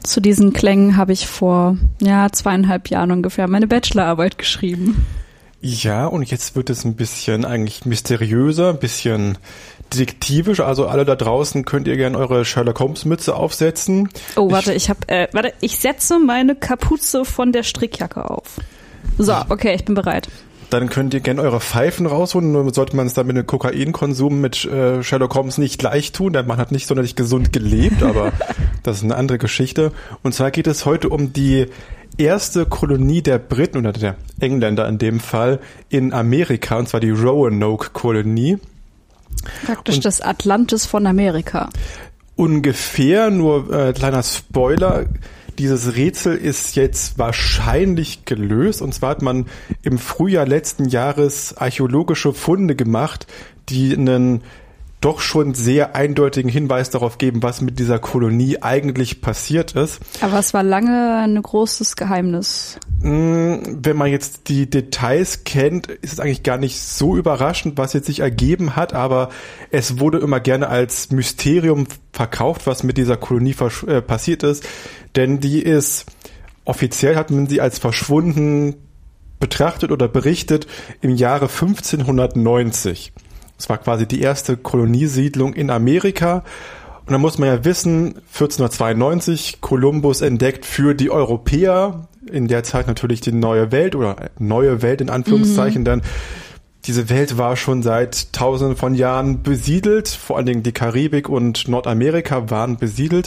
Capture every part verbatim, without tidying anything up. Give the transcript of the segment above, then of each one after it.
Zu diesen Klängen habe ich vor ja, zweieinhalb Jahren ungefähr meine Bachelorarbeit geschrieben. Ja, und jetzt wird es ein bisschen eigentlich mysteriöser, ein bisschen detektivisch. Also alle da draußen könnt ihr gerne eure Sherlock Holmes Mütze aufsetzen. Oh, warte, ich, ich habe, äh, warte, ich setze meine Kapuze von der Strickjacke auf. So, okay, ich bin bereit. Dann könnt ihr gerne eure Pfeifen rausholen. Nur sollte man es dann mit dem Kokainkonsum mit äh, Sherlock Holmes nicht gleich tun. Der Mann hat nicht sonderlich gesund gelebt, aber das ist eine andere Geschichte. Und zwar geht es heute um die erste Kolonie der Briten oder der Engländer in dem Fall in Amerika, und zwar die Roanoke-Kolonie. Praktisch und das Atlantis von Amerika. Ungefähr, nur äh, kleiner Spoiler, dieses Rätsel ist jetzt wahrscheinlich gelöst, und zwar hat man im Frühjahr letzten Jahres archäologische Funde gemacht, die einen doch schon sehr eindeutigen Hinweis darauf geben, was mit dieser Kolonie eigentlich passiert ist. Aber es war lange ein großes Geheimnis. Wenn man jetzt die Details kennt, ist es eigentlich gar nicht so überraschend, was jetzt sich ergeben hat, aber es wurde immer gerne als Mysterium verkauft, was mit dieser Kolonie versch- äh, passiert ist, denn die ist, offiziell hat man sie als verschwunden betrachtet oder berichtet im Jahre fünfzehnhundertneunzig. Das war quasi die erste Koloniesiedlung in Amerika. Und da muss man ja wissen, vierzehnhundertzweiundneunzig, Kolumbus entdeckt für die Europäer, in der Zeit natürlich die neue Welt oder neue Welt in Anführungszeichen, mhm. denn diese Welt war schon seit tausenden von Jahren besiedelt, vor allen Dingen die Karibik und Nordamerika waren besiedelt.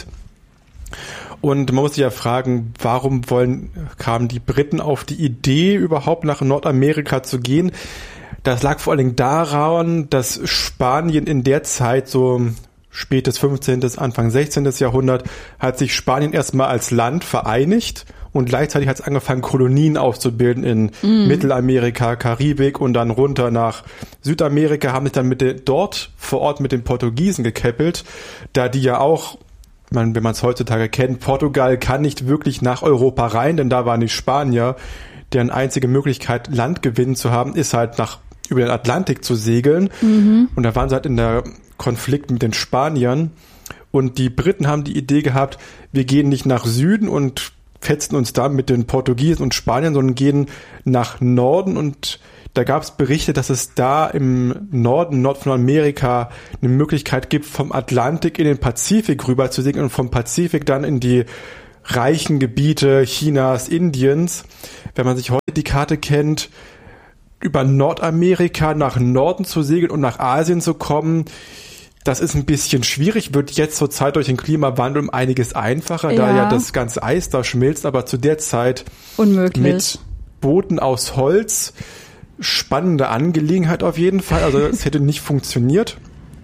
Und man muss sich ja fragen, warum wollen, kamen die Briten auf die Idee, überhaupt nach Nordamerika zu gehen? Das lag vor allen Dingen daran, dass Spanien in der Zeit, so spätes fünfzehnten. Anfang sechzehnten. Jahrhundert, hat sich Spanien erstmal als Land vereinigt und gleichzeitig hat es angefangen, Kolonien aufzubilden in mm. Mittelamerika, Karibik und dann runter nach Südamerika, haben sich dann mit den, dort vor Ort mit den Portugiesen gekäppelt, da die ja auch, man, wenn man es heutzutage kennt, Portugal kann nicht wirklich nach Europa rein, denn da waren die Spanier, deren einzige Möglichkeit, Landgewinn zu haben, ist halt nach über den Atlantik zu segeln. Mhm. Und da waren sie halt in der Konflikt mit den Spaniern. Und die Briten haben die Idee gehabt, wir gehen nicht nach Süden und fetzen uns da mit den Portugiesen und Spaniern, sondern gehen nach Norden. Und da gab es Berichte, dass es da im Norden, Nord von Amerika, eine Möglichkeit gibt, vom Atlantik in den Pazifik rüber zu segeln und vom Pazifik dann in die reichen Gebiete Chinas, Indiens. Wenn man sich heute die Karte kennt, über Nordamerika nach Norden zu segeln und nach Asien zu kommen, das ist ein bisschen schwierig, wird jetzt zur Zeit durch den Klimawandel um einiges einfacher, ja. da ja das ganze Eis da schmilzt, aber zu der Zeit unmöglich. Mit Booten aus Holz, spannende Angelegenheit auf jeden Fall, also es hätte nicht funktioniert.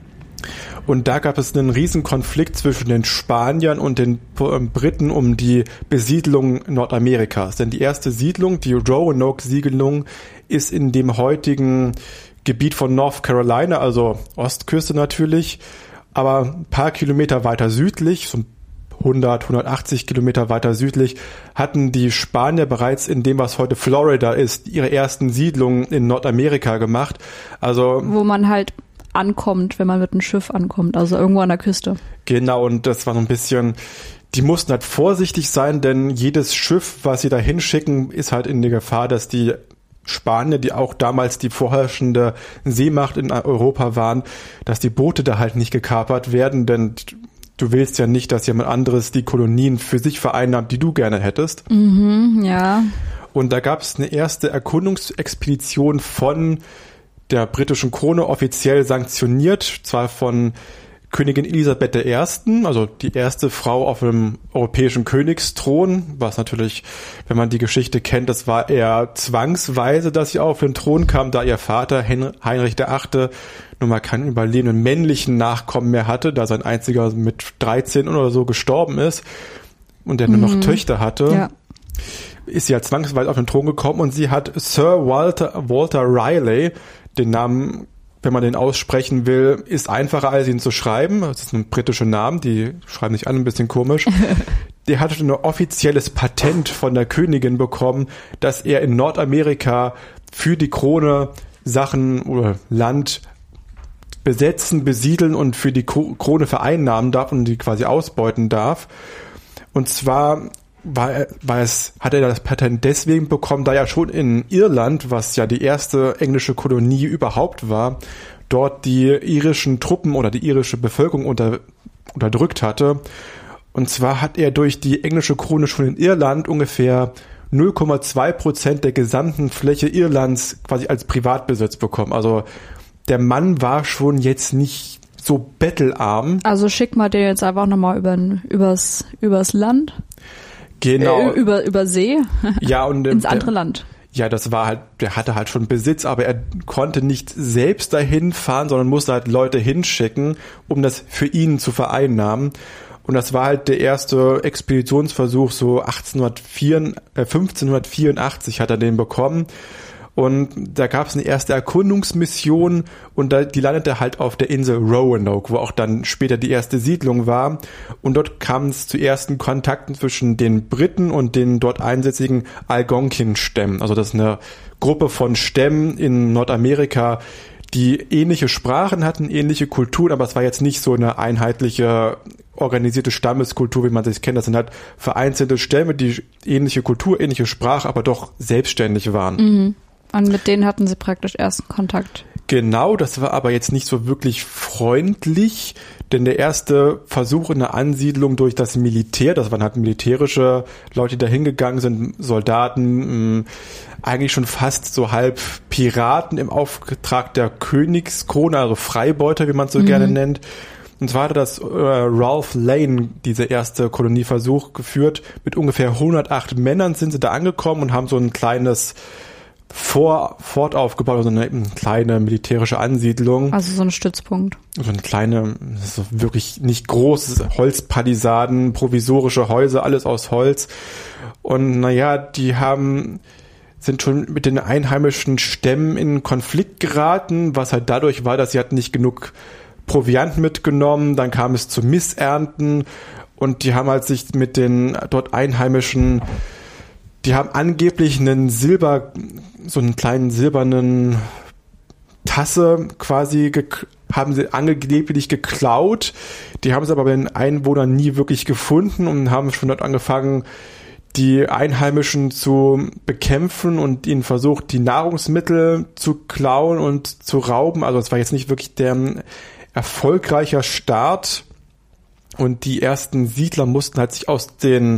Und da gab es einen riesen Konflikt zwischen den Spaniern und den Briten um die Besiedlung Nordamerikas. Denn die erste Siedlung, die Roanoke-Siedlung, ist in dem heutigen Gebiet von North Carolina, also Ostküste natürlich, aber ein paar Kilometer weiter südlich, so hundert, hundertachtzig Kilometer weiter südlich, hatten die Spanier bereits in dem, was heute Florida ist, ihre ersten Siedlungen in Nordamerika gemacht. Also wo man halt ankommt, wenn man mit einem Schiff ankommt, also irgendwo an der Küste. Genau, und das war so ein bisschen, die mussten halt vorsichtig sein, denn jedes Schiff, was sie da hinschicken, ist halt in der Gefahr, dass die Spanier, die auch damals die vorherrschende Seemacht in Europa waren, dass die Boote da halt nicht gekapert werden, denn du willst ja nicht, dass jemand anderes die Kolonien für sich vereinnahmt, die du gerne hättest. Mhm, ja. Und da gab es eine erste Erkundungsexpedition von der britischen Krone, offiziell sanktioniert, zwar von Königin Elisabeth der Erste., also die erste Frau auf dem europäischen Königsthron, was natürlich, wenn man die Geschichte kennt, das war eher zwangsweise, dass sie auf den Thron kam, da ihr Vater Heinrich der Achte nun mal keinen überlebenden männlichen Nachkommen mehr hatte, da sein einziger mit dreizehn oder so gestorben ist und der mhm. nur noch Töchter hatte. Ja. Ist sie halt zwangsweise auf den Thron gekommen und sie hat Sir Walter, Walter Raleigh, den Namen, wenn man den aussprechen will, ist einfacher als ihn zu schreiben. Das ist ein britischer Name, die schreiben sich alle ein bisschen komisch. Der hatte ein offizielles Patent von der Königin bekommen, dass er in Nordamerika für die Krone Sachen oder Land besetzen, besiedeln und für die Krone vereinnahmen darf und die quasi ausbeuten darf. Und zwar war, war es, hat er das Patent deswegen bekommen, da ja schon in Irland, was ja die erste englische Kolonie überhaupt war, dort die irischen Truppen oder die irische Bevölkerung unter, unterdrückt hatte. Und zwar hat er durch die englische Krone schon in Irland ungefähr null Komma zwei Prozent der gesamten Fläche Irlands quasi als Privatbesitz bekommen. Also der Mann war schon jetzt nicht so bettelarm. Also schick mal den jetzt einfach nochmal über, übers, übers Land. Genau. Äh, über, über See. Ja, und ins der, andere Land. Ja, das war halt, der hatte halt schon Besitz, aber er konnte nicht selbst dahin fahren, sondern musste halt Leute hinschicken, um das für ihn zu vereinnahmen. Und das war halt der erste Expeditionsversuch, so achtzehnhundertvier, äh, fünfzehnhundertvierundachtzig hat er den bekommen. Und da gab es eine erste Erkundungsmission und da, die landete halt auf der Insel Roanoke, wo auch dann später die erste Siedlung war. Und dort kam es zu ersten Kontakten zwischen den Briten und den dort einsätzigen Algonquin-Stämmen. Also das ist eine Gruppe von Stämmen in Nordamerika, die ähnliche Sprachen hatten, ähnliche Kulturen, aber es war jetzt nicht so eine einheitliche organisierte Stammeskultur, wie man das kennt. Das sind halt vereinzelte Stämme, die ähnliche Kultur, ähnliche Sprache, aber doch selbstständig waren. Mhm. Und mit denen hatten sie praktisch ersten Kontakt. Genau, das war aber jetzt nicht so wirklich freundlich, denn der erste Versuch in der Ansiedlung durch das Militär, das waren halt militärische Leute, die da hingegangen sind, Soldaten, mh, eigentlich schon fast so halb Piraten im Auftrag der Königskrone, also Freibeuter, wie man es so mhm. gerne nennt. Und zwar hatte das äh, Ralph Lane, diese erste Kolonieversuch, geführt. Mit ungefähr hundertacht Männern sind sie da angekommen und haben so ein kleines Vor, Fort aufgebaut, also eine, eine kleine militärische Ansiedlung. Also so ein Stützpunkt. So eine kleine, so wirklich nicht groß, Holzpalisaden, provisorische Häuser, alles aus Holz. Und naja, die haben, sind schon mit den einheimischen Stämmen in Konflikt geraten, was halt dadurch war, dass sie hatten nicht genug Proviant mitgenommen, dann kam es zu Missernten und die haben halt sich mit den dort Einheimischen, die haben angeblich einen Silber, so einen kleinen silbernen Tasse quasi, ge- haben sie angeblich geklaut, die haben sie aber bei den Einwohnern nie wirklich gefunden und haben schon dort angefangen, die Einheimischen zu bekämpfen und ihnen versucht, die Nahrungsmittel zu klauen und zu rauben. Also es war jetzt nicht wirklich der erfolgreicher Start und die ersten Siedler mussten halt sich aus den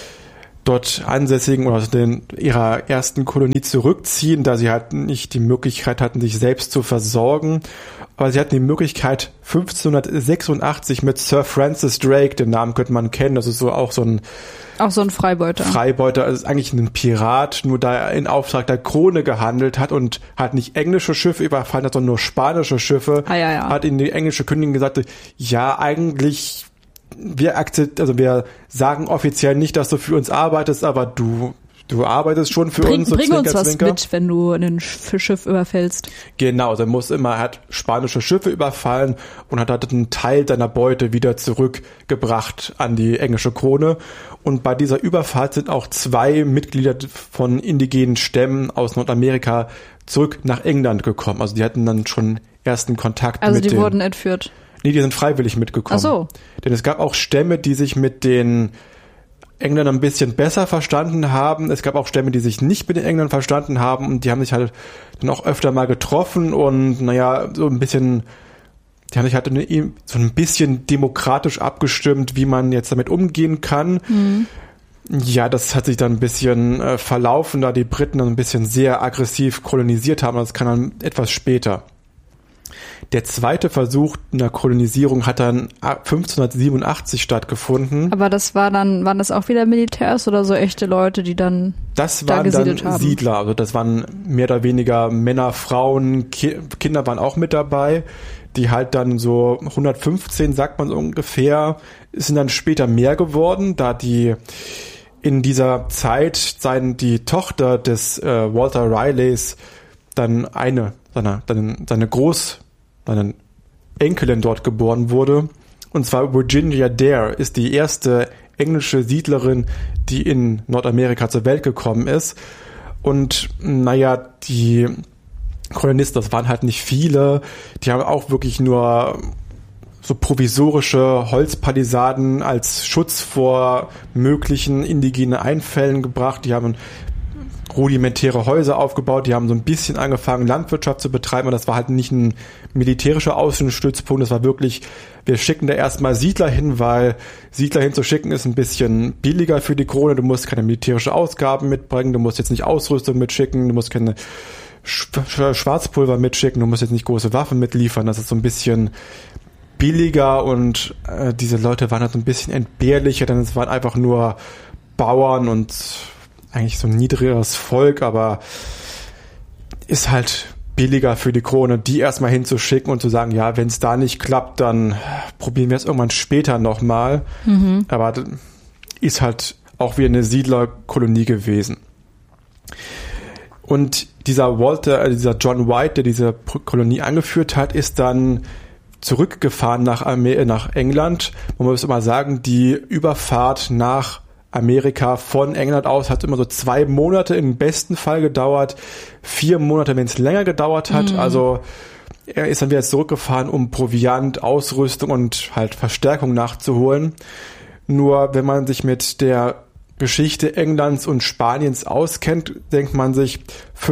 dort ansässigen oder aus den, ihrer ersten Kolonie zurückziehen, da sie halt nicht die Möglichkeit hatten, sich selbst zu versorgen. Aber sie hatten die Möglichkeit, fünfzehnhundertsechsundachtzig mit Sir Francis Drake, den Namen könnte man kennen, das ist so auch so ein Auch so ein Freibeuter. Freibeuter, also ist eigentlich ein Pirat, nur da er in Auftrag der Krone gehandelt hat und hat nicht englische Schiffe überfallen hat, sondern nur spanische Schiffe, ah, ja, ja. hat ihnen die englische Königin gesagt, ja, eigentlich, wir akzept, also wir sagen offiziell nicht, dass du für uns arbeitest, aber du Du arbeitest schon für bring, uns. So bring Zwinker, uns was Zwinker. mit, wenn du ein Schiff überfällst. Genau, er muss immer, er hat spanische Schiffe überfallen und hat halt einen Teil seiner Beute wieder zurückgebracht an die englische Krone. Und bei dieser Überfahrt sind auch zwei Mitglieder von indigenen Stämmen aus Nordamerika zurück nach England gekommen. Also die hatten dann schon ersten Kontakt also mit den... Also die wurden entführt? Nee, die sind freiwillig mitgekommen. Ach so. Denn es gab auch Stämme, die sich mit den Engländer ein bisschen besser verstanden haben. Es gab auch Stämme, die sich nicht mit den Engländern verstanden haben und die haben sich halt dann auch öfter mal getroffen und naja, so ein bisschen, die haben sich halt so ein bisschen demokratisch abgestimmt, wie man jetzt damit umgehen kann. Mhm. Ja, das hat sich dann ein bisschen äh, verlaufen, da die Briten dann ein bisschen sehr aggressiv kolonisiert haben. Das kann dann etwas später. Der zweite Versuch einer Kolonisierung hat dann fünfzehnhundertsiebenundachtzig stattgefunden. Aber das war dann, waren das auch wieder Militärs oder so echte Leute, die dann das da waren gesiedelt dann haben? Siedler, also das waren mehr oder weniger Männer, Frauen, Ki- Kinder waren auch mit dabei, die halt dann so hundertfünfzehn, sagt man so ungefähr, sind dann später mehr geworden, da die in dieser Zeit sein, die Tochter des äh, Walter Rileys dann eine, seine, seine, seine Groß seine Enkelin dort geboren wurde. Und zwar Virginia Dare ist die erste englische Siedlerin, die in Nordamerika zur Welt gekommen ist. Und naja, die Kolonisten, das waren halt nicht viele. Die haben auch wirklich nur so provisorische Holzpalisaden als Schutz vor möglichen indigenen Einfällen gebracht. Die haben rudimentäre Häuser aufgebaut, die haben so ein bisschen angefangen, Landwirtschaft zu betreiben, aber das war halt nicht ein militärischer Außenstützpunkt, das war wirklich, wir schicken da erstmal Siedler hin, weil Siedler hinzuschicken ist ein bisschen billiger für die Krone, du musst keine militärische Ausgaben mitbringen, du musst jetzt nicht Ausrüstung mitschicken, du musst keine Schwarzpulver mitschicken, du musst jetzt nicht große Waffen mitliefern, das ist so ein bisschen billiger und äh, diese Leute waren halt so ein bisschen entbehrlicher, denn es waren einfach nur Bauern und eigentlich so ein niedrigeres Volk, aber ist halt billiger für die Krone, die erstmal hinzuschicken und zu sagen, ja, wenn es da nicht klappt, dann probieren wir es irgendwann später nochmal. Mhm. Aber ist halt auch wie eine Siedlerkolonie gewesen. Und dieser Walter, äh, dieser John White, der diese Kolonie angeführt hat, ist dann zurückgefahren nach, Amer- nach England. Man muss immer sagen, die Überfahrt nach Amerika von England aus hat immer so zwei Monate im besten Fall gedauert, vier Monate, wenn es länger gedauert hat. Mhm. Also er ist dann wieder zurückgefahren, um Proviant, Ausrüstung und halt Verstärkung nachzuholen. Nur wenn man sich mit der Geschichte Englands und Spaniens auskennt, denkt man sich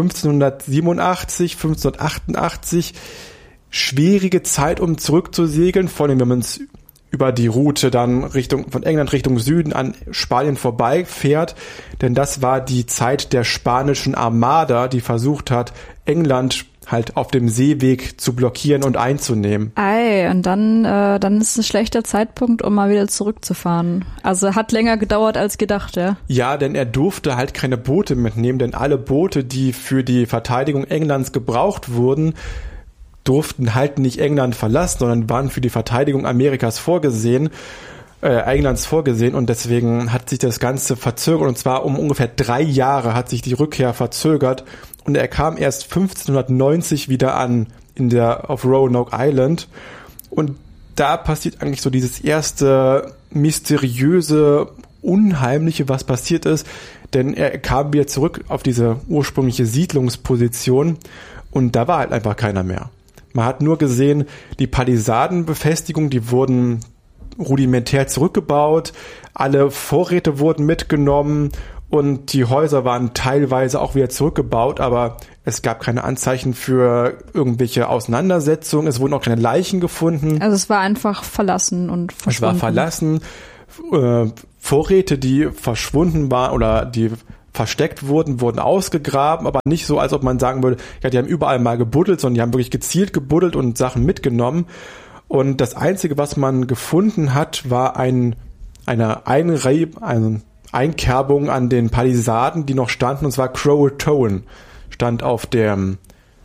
fünfzehnhundertsiebenundachtzig, fünfzehnhundertachtundachtzig, schwierige Zeit, um zurückzusegeln, vor allem wenn man es über die Route dann Richtung, von England Richtung Süden an Spanien vorbei fährt, denn das war die Zeit der spanischen Armada, die versucht hat, England halt auf dem Seeweg zu blockieren und einzunehmen. Ei, und dann, äh, dann ist es ein schlechter Zeitpunkt, um mal wieder zurückzufahren. Also hat länger gedauert als gedacht, ja? Ja, denn er durfte halt keine Boote mitnehmen, denn alle Boote, die für die Verteidigung Englands gebraucht wurden, durften halt nicht England verlassen, sondern waren für die Verteidigung Amerikas vorgesehen, äh, Englands vorgesehen, und deswegen hat sich das Ganze verzögert, und zwar um ungefähr drei Jahre hat sich die Rückkehr verzögert, und er kam erst fünfzehnhundertneunzig wieder an in der auf Roanoke Island, und da passiert eigentlich so dieses erste mysteriöse, unheimliche, was passiert ist, denn er kam wieder zurück auf diese ursprüngliche Siedlungsposition, und da war halt einfach keiner mehr. Man hat nur gesehen, die Palisadenbefestigung, die wurden rudimentär zurückgebaut, alle Vorräte wurden mitgenommen und die Häuser waren teilweise auch wieder zurückgebaut, aber es gab keine Anzeichen für irgendwelche Auseinandersetzungen, es wurden auch keine Leichen gefunden. Also es war einfach verlassen und verschwunden. Es war verlassen, äh, Vorräte, die verschwunden waren oder die versteckt wurden, wurden ausgegraben, aber nicht so, als ob man sagen würde, ja, die haben überall mal gebuddelt, sondern die haben wirklich gezielt gebuddelt und Sachen mitgenommen. Und das Einzige, was man gefunden hat, war ein, eine, Einre- eine Einkerbung an den Palisaden, die noch standen, und zwar Croatoan stand auf dem,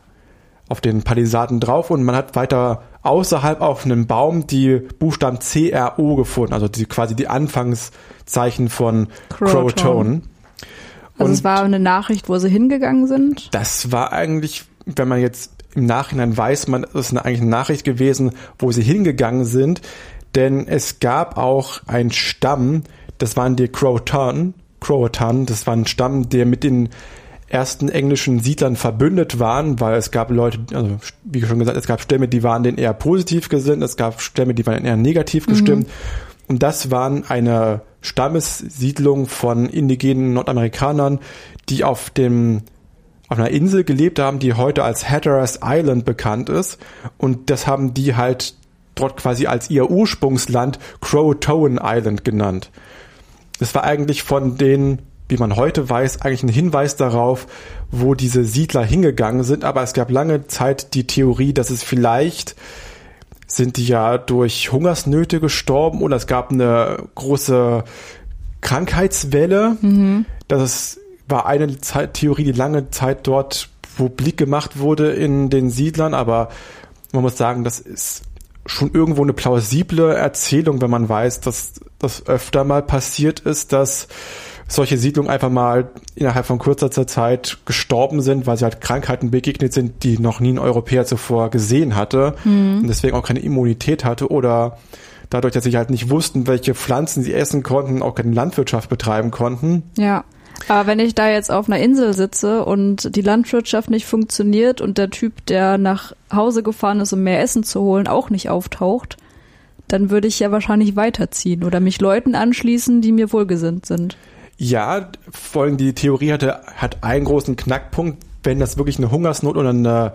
auf den Palisaden drauf, und man hat weiter außerhalb auf einem Baum die Buchstaben C R O gefunden, also die, quasi die Anfangszeichen von Croatoan. Croatoan. Also und es war eine Nachricht, wo sie hingegangen sind? Das war eigentlich, wenn man jetzt im Nachhinein weiß, man, das ist eine, eigentlich eine Nachricht gewesen, wo sie hingegangen sind, denn es gab auch einen Stamm, das waren die Croatan, Croatan, das war ein Stamm, der mit den ersten englischen Siedlern verbündet waren, weil es gab Leute, also wie schon gesagt, es gab Stämme, die waren denen eher positiv gesinnt, es gab Stämme, die waren eher negativ gestimmt, mhm. Und das waren eine Stammessiedlung von indigenen Nordamerikanern, die auf dem auf einer Insel gelebt haben, die heute als Hatteras Island bekannt ist. Und das haben die halt dort quasi als ihr Ursprungsland Croatoan Island genannt. Das war eigentlich von denen, wie man heute weiß, eigentlich ein Hinweis darauf, wo diese Siedler hingegangen sind. Aber es gab lange Zeit die Theorie, dass es vielleicht sind die ja durch Hungersnöte gestorben oder es gab eine große Krankheitswelle. Mhm. Das war eine Zeit, Theorie, die lange Zeit dort publik gemacht wurde in den Siedlern, aber man muss sagen, das ist schon irgendwo eine plausible Erzählung, wenn man weiß, dass das öfter mal passiert ist, dass solche Siedlungen einfach mal innerhalb von kurzer Zeit gestorben sind, weil sie halt Krankheiten begegnet sind, die noch nie ein Europäer zuvor gesehen hatte, mhm. und deswegen auch keine Immunität hatte oder dadurch, dass sie halt nicht wussten, welche Pflanzen sie essen konnten, auch keine Landwirtschaft betreiben konnten. Ja, aber wenn ich da jetzt auf einer Insel sitze und die Landwirtschaft nicht funktioniert und der Typ, der nach Hause gefahren ist, um mehr Essen zu holen, auch nicht auftaucht, dann würde ich ja wahrscheinlich weiterziehen oder mich Leuten anschließen, die mir wohlgesinnt sind. Ja, vor allem die Theorie hatte, hat einen großen Knackpunkt. Wenn das wirklich eine Hungersnot oder eine,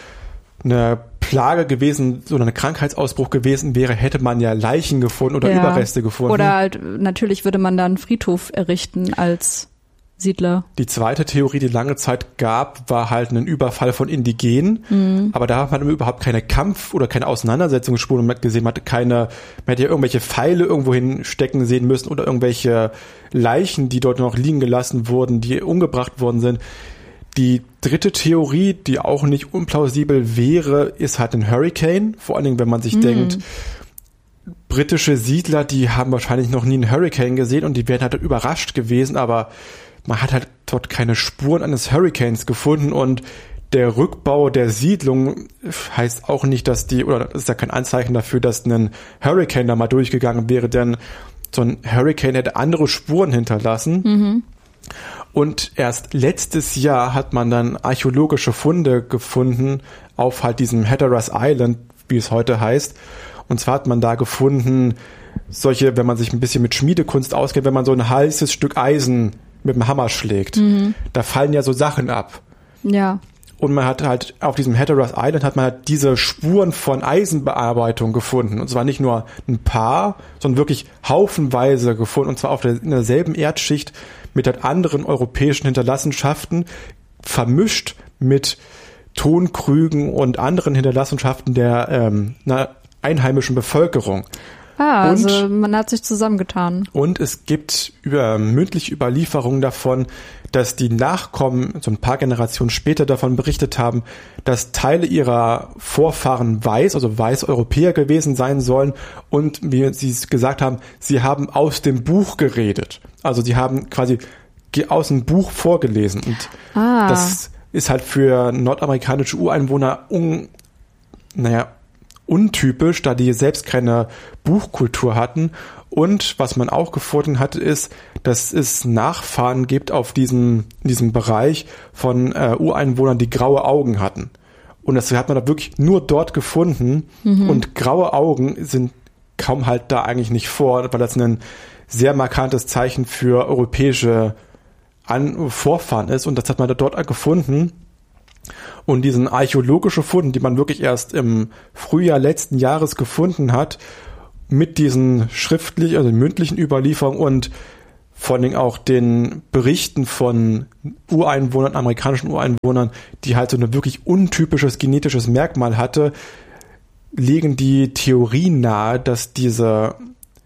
eine Plage gewesen, so ein Krankheitsausbruch gewesen wäre, hätte man ja Leichen gefunden oder ja. Überreste gefunden. Oder halt, natürlich würde man da einen Friedhof errichten als Siedler. Die zweite Theorie, die lange Zeit gab, war halt ein Überfall von Indigenen. Mhm. Aber da hat man überhaupt keine Kampf- oder keine Auseinandersetzungsspuren gesehen. Man hatte keine, man hätte ja irgendwelche Pfeile irgendwo hinstecken sehen müssen oder irgendwelche Leichen, die dort noch liegen gelassen wurden, die umgebracht worden sind. Die dritte Theorie, die auch nicht unplausibel wäre, ist halt ein Hurricane. Vor allen Dingen, wenn man sich mhm. denkt, britische Siedler, die haben wahrscheinlich noch nie einen Hurricane gesehen und die wären halt überrascht gewesen, aber man hat halt dort keine Spuren eines Hurricanes gefunden und der Rückbau der Siedlung heißt auch nicht, dass die, oder das ist ja kein Anzeichen dafür, dass ein Hurricane da mal durchgegangen wäre, denn so ein Hurricane hätte andere Spuren hinterlassen. Mhm. Und erst letztes Jahr hat man dann archäologische Funde gefunden auf halt diesem Hatteras Island, wie es heute heißt. Und zwar hat man da gefunden, solche, wenn man sich ein bisschen mit Schmiedekunst auskennt, wenn man so ein heißes Stück Eisen mit dem Hammer schlägt, mhm. da fallen ja so Sachen ab. Ja. Und man hat halt auf diesem Hatteras Island hat man halt diese Spuren von Eisenbearbeitung gefunden. Und zwar nicht nur ein paar, sondern wirklich haufenweise gefunden. Und zwar auf der, in derselben Erdschicht mit halt anderen europäischen Hinterlassenschaften, vermischt mit Tonkrügen und anderen Hinterlassenschaften der ähm, na, einheimischen Bevölkerung. Ah, und, also man hat sich zusammengetan. Und es gibt über mündliche Überlieferungen davon, dass die Nachkommen so ein paar Generationen später davon berichtet haben, dass Teile ihrer Vorfahren weiß, also weiß Europäer gewesen sein sollen und wie sie es gesagt haben, sie haben aus dem Buch geredet. Also sie haben quasi aus dem Buch vorgelesen und ah. das ist halt für nordamerikanische Ureinwohner un, naja, untypisch, da die selbst keine Buchkultur hatten. Und was man auch gefunden hat, ist, dass es Nachfahren gibt auf diesem, in diesem Bereich von äh, Ureinwohnern, die graue Augen hatten. Und das hat man da wirklich nur dort gefunden. Mhm. Und graue Augen sind kaum halt da eigentlich nicht vor, weil das ein sehr markantes Zeichen für europäische An- Vorfahren ist. Und das hat man da dort gefunden. Und diesen archäologische Fund, die man wirklich erst im Frühjahr letzten Jahres gefunden hat, mit diesen schriftlich, also mündlichen Überlieferungen und vor allen Dingen auch den Berichten von Ureinwohnern, amerikanischen Ureinwohnern, die halt so ein wirklich untypisches genetisches Merkmal hatte, legen die Theorie nahe, dass diese,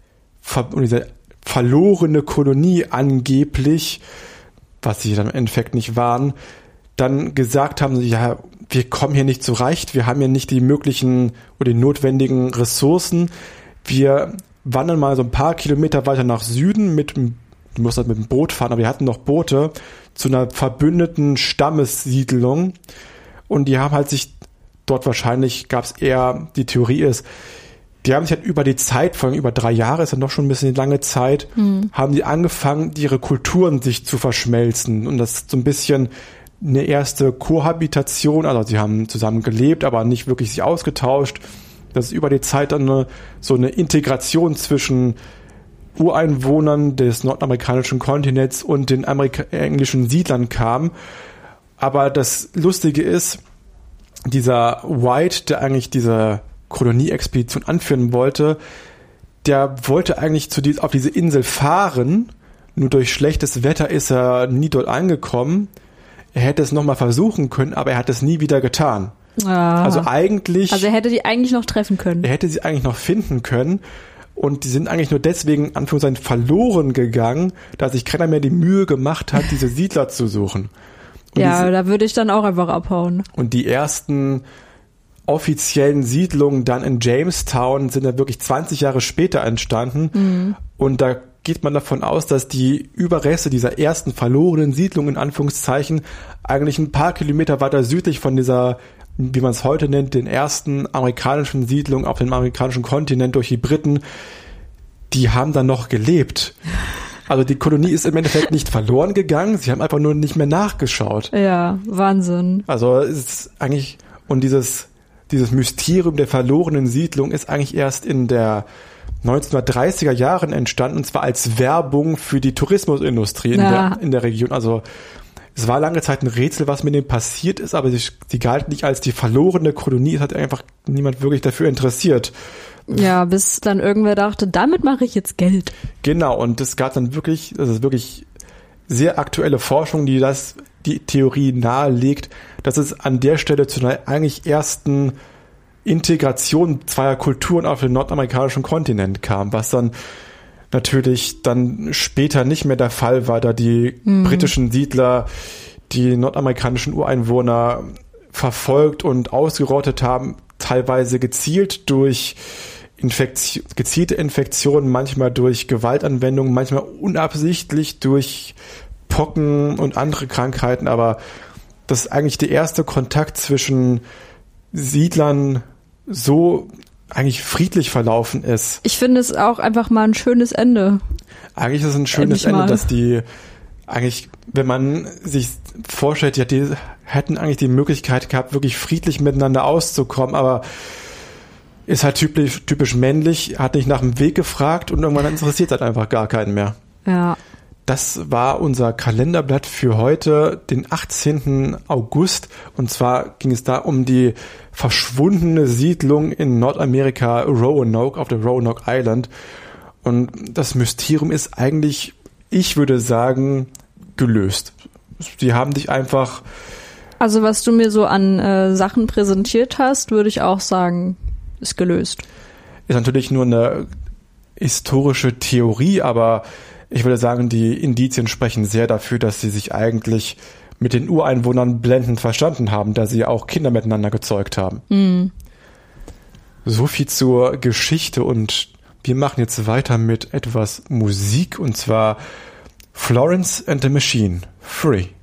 diese verlorene Kolonie angeblich, was sie dann im Endeffekt nicht waren, dann gesagt haben, ja, wir kommen hier nicht zurecht, wir haben hier nicht die möglichen oder die notwendigen Ressourcen. Wir wandern mal so ein paar Kilometer weiter nach Süden mit, du musst halt mit dem Boot fahren, aber wir hatten noch Boote, zu einer verbündeten Stammessiedlung und die haben halt sich dort wahrscheinlich, gab es eher, die Theorie ist, die haben sich halt über die Zeit, vor allem über drei Jahre, ist ja noch schon ein bisschen lange Zeit, mhm. haben die angefangen, ihre Kulturen sich zu verschmelzen und das so ein bisschen eine erste Kohabitation, also sie haben zusammen gelebt, aber nicht wirklich sich ausgetauscht. Das ist über die Zeit dann eine, so eine Integration zwischen Ureinwohnern des nordamerikanischen Kontinents und den Amerika- englischen Siedlern kam. Aber das Lustige ist, dieser White, der eigentlich diese Kolonieexpedition anführen wollte, der wollte eigentlich zu die, auf diese Insel fahren, nur durch schlechtes Wetter ist er nie dort angekommen. Er hätte es nochmal versuchen können, aber er hat es nie wieder getan. Ah. Also eigentlich... Also er hätte die eigentlich noch treffen können. Er hätte sie eigentlich noch finden können. Und die sind eigentlich nur deswegen, Anführungszeichen, verloren gegangen, da sich keiner mehr die Mühe gemacht hat, diese Siedler zu suchen. Und ja, diese, da würde ich dann auch einfach abhauen. Und die ersten offiziellen Siedlungen dann in Jamestown sind ja wirklich zwanzig Jahre später entstanden. Mhm. Und da geht man davon aus, dass die Überreste dieser ersten verlorenen Siedlung in Anführungszeichen eigentlich ein paar Kilometer weiter südlich von dieser, wie man es heute nennt, den ersten amerikanischen Siedlungen auf dem amerikanischen Kontinent durch die Briten, die haben dann noch gelebt. Also die Kolonie ist im Endeffekt nicht verloren gegangen, sie haben einfach nur nicht mehr nachgeschaut. Ja, Wahnsinn. Also es ist eigentlich, und dieses dieses Mysterium der verlorenen Siedlung ist eigentlich erst in der neunzehnhundertdreißiger Jahren entstanden, und zwar als Werbung für die Tourismusindustrie in, ja. der, in der Region. Also es war lange Zeit ein Rätsel, was mit dem passiert ist, aber sie, sie galt nicht als die verlorene Kolonie. Es hat einfach niemand wirklich dafür interessiert. Ja, bis dann irgendwer dachte, damit mache ich jetzt Geld. Genau, und es gab dann wirklich, das ist wirklich sehr aktuelle Forschung, die das, die Theorie nahelegt, dass es an der Stelle zu einer eigentlich ersten Integration zweier Kulturen auf dem nordamerikanischen Kontinent kam, was dann natürlich dann später nicht mehr der Fall war, da die mhm. britischen Siedler die nordamerikanischen Ureinwohner verfolgt und ausgerottet haben, teilweise gezielt durch Infektion, gezielte Infektionen, manchmal durch Gewaltanwendung, manchmal unabsichtlich durch Pocken und andere Krankheiten, aber das ist eigentlich der erste Kontakt zwischen Siedlern so eigentlich friedlich verlaufen ist. Ich finde es auch einfach mal ein schönes Ende. Eigentlich ist es ein schönes Ende, dass die eigentlich, wenn man sich vorstellt, ja, die hätten eigentlich die Möglichkeit gehabt, wirklich friedlich miteinander auszukommen, aber ist halt typisch, typisch männlich, hat nicht nach dem Weg gefragt und irgendwann interessiert halt einfach gar keinen mehr. Ja. Das war unser Kalenderblatt für heute, den achtzehnten August. Und zwar ging es da um die verschwundene Siedlung in Nordamerika, Roanoke, auf der Roanoke Island. Und das Mysterium ist eigentlich, ich würde sagen, gelöst. Die haben dich einfach... Also was du mir so an äh, Sachen präsentiert hast, würde ich auch sagen, ist gelöst. Ist natürlich nur eine historische Theorie, aber ich würde sagen, die Indizien sprechen sehr dafür, dass sie sich eigentlich mit den Ureinwohnern blendend verstanden haben, da sie auch Kinder miteinander gezeugt haben. Mhm. So viel zur Geschichte, und wir machen jetzt weiter mit etwas Musik, und zwar Florence and the Machine, Free.